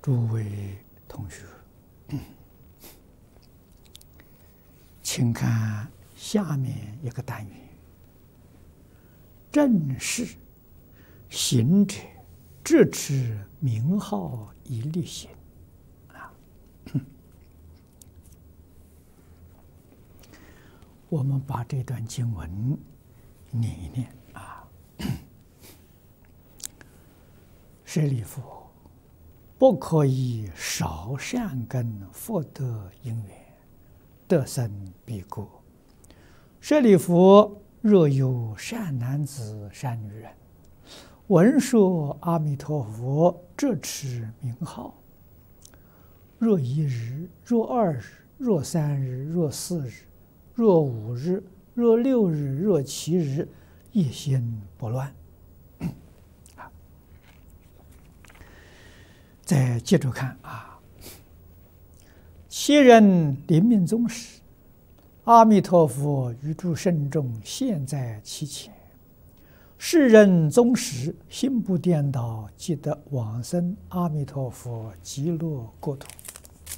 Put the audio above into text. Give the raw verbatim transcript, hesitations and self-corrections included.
诸位同学，请看下面一个单元：正是行者直持名号以力行。啊，我们把这段经文念一念啊。舍利弗，不可以少善根福德因缘，得生彼国。舍利弗，若有善男子、善女人，闻说阿弥陀佛直持名号，若一日，若二日，若三日，若四日，若五日，若六日，若七日，一心不乱。再接着看啊，七人临命终时，阿弥陀佛与诸圣众现在其前，世人终时心不颠倒，即得往生阿弥陀佛极乐国土。